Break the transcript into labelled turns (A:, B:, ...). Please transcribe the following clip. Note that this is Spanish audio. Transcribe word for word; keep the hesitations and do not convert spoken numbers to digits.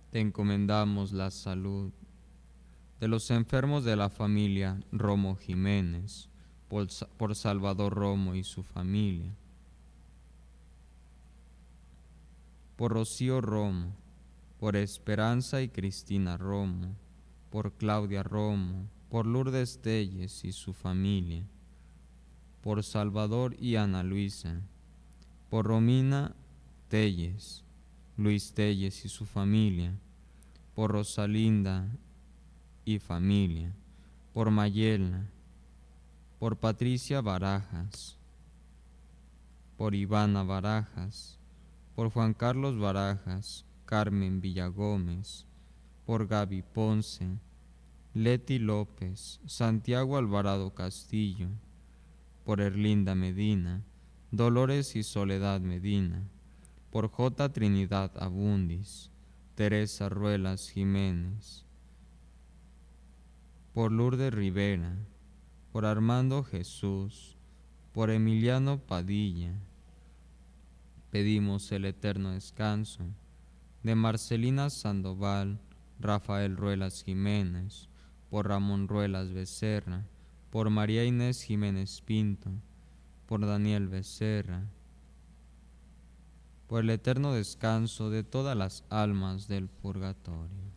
A: te encomendamos la salud de los enfermos de la familia Romo Jiménez, por, por Salvador Romo y su familia, por Rocío Romo, por Esperanza y Cristina Romo, por Claudia Romo, por Lourdes Telles y su familia, por Salvador y Ana Luisa, por Romina Telles, Luis Telles y su familia, por Rosalinda y familia, por Mayela, por Patricia Barajas, por Ivana Barajas, por Juan Carlos Barajas, Carmen Villagómez, por Gaby Ponce, Leti López, Santiago Alvarado Castillo, por Erlinda Medina, Dolores y Soledad Medina, por J. Trinidad Abundis, Teresa Ruelas Jiménez, por Lourdes Rivera, por Armando Jesús, por Emiliano Padilla. Pedimos el eterno descanso de Marcelina Sandoval, Rafael Ruelas Jiménez, por Ramón Ruelas Becerra, por María Inés Jiménez Pinto, por Daniel Becerra, por el eterno descanso de todas las almas del purgatorio.